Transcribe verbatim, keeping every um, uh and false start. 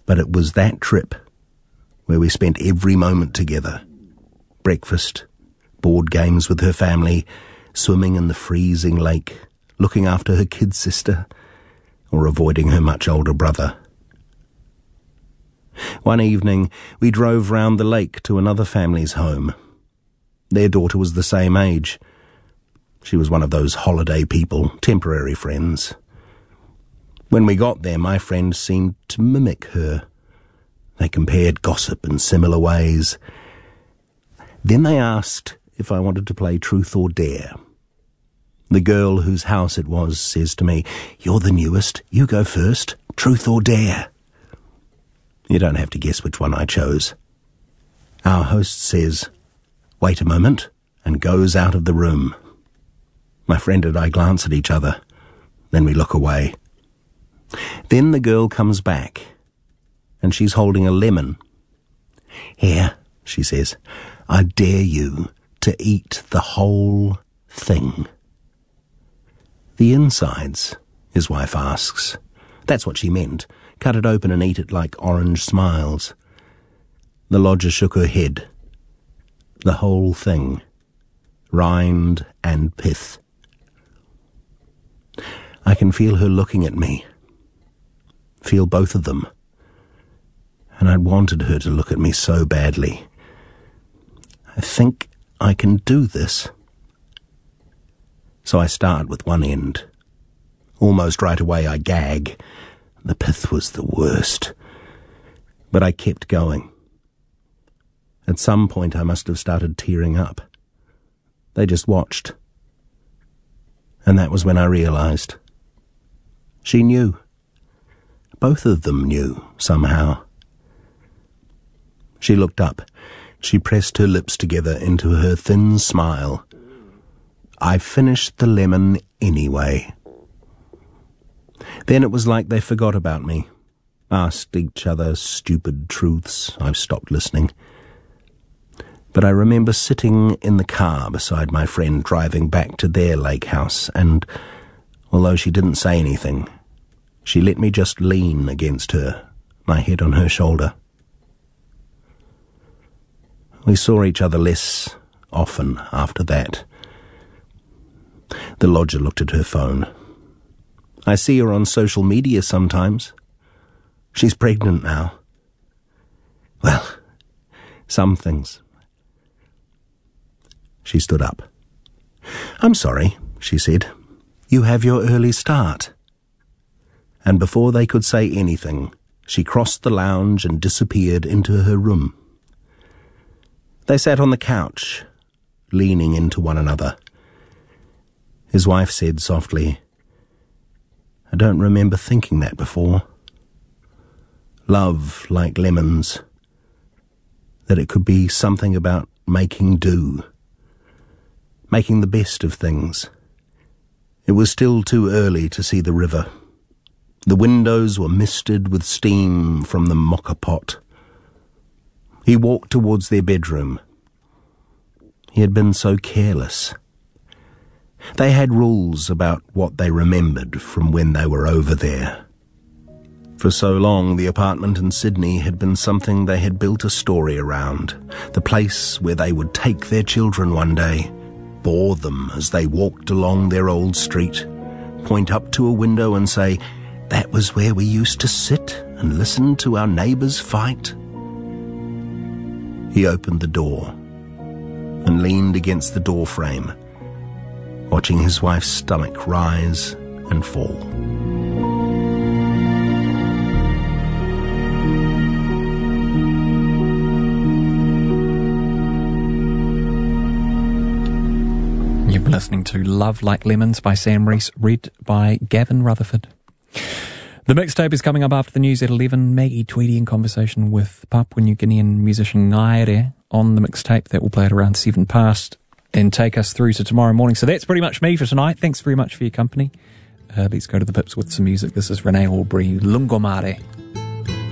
But it was that trip where we spent every moment together. Breakfast, board games with her family, swimming in the freezing lake, looking after her kid sister, or avoiding her much older brother. One evening, we drove round the lake to another family's home. Their daughter was the same age. She was one of those holiday people, temporary friends. When we got there, my friend seemed to mimic her. They compared gossip in similar ways. Then they asked if I wanted to play Truth or Dare. The girl whose house it was says to me, "You're the newest, you go first, Truth or Dare." You don't have to guess which one I chose. Our host says, "Wait a moment," and goes out of the room. My friend and I glance at each other, then we look away. Then the girl comes back, and she's holding a lemon. "Here," she says, "I dare you to eat the whole thing." "The insides?" his wife asks. That's what she meant. Cut it open and eat it like orange smiles. The lodger shook her head. The whole thing. Rind and pith. I can feel her looking at me. Feel both of them. And I'd wanted her to look at me so badly. I think I can do this. So I start with one end. Almost right away I gag. The pith was the worst. But I kept going. At some point I must have started tearing up. They just watched. And that was when I realized. She knew. Both of them knew, somehow. She looked up. She pressed her lips together into her thin smile. I finished the lemon anyway. Then it was like they forgot about me, asked each other stupid truths. I've stopped listening. But I remember sitting in the car beside my friend driving back to their lake house, and although she didn't say anything, she let me just lean against her, my head on her shoulder. We saw each other less often after that. The lodger looked at her phone. I see her on social media sometimes. She's pregnant now. Well, some things. She stood up. "I'm sorry," she said. "You have your early start." And before they could say anything, she crossed the lounge and disappeared into her room. They sat on the couch, leaning into one another. His wife said softly, "I don't remember thinking that before. Love like lemons. That it could be something about making do. Making the best of things." It was still too early to see the river. The windows were misted with steam from the mocha pot. He walked towards their bedroom. He had been so careless. They had rules about what they remembered from when they were over there. For so long, the apartment in Sydney had been something they had built a story around, the place where they would take their children one day, bore them as they walked along their old street, point up to a window and say, "That was where we used to sit and listen to our neighbours fight." He opened the door and leaned against the doorframe, watching his wife's stomach rise and fall. You've been listening to Love Like Lemons by Sam Rees, read by Gavin Rutherford. The mixtape is coming up after the news at eleven. Maggie Tweedy in conversation with Papua New Guinean musician Ngaire on the mixtape. That will play at around seven past and take us through to tomorrow morning. So that's pretty much me for tonight. Thanks very much for your company. Uh, let's go to the pips with some music. This is Renee Aubrey, Lungomare.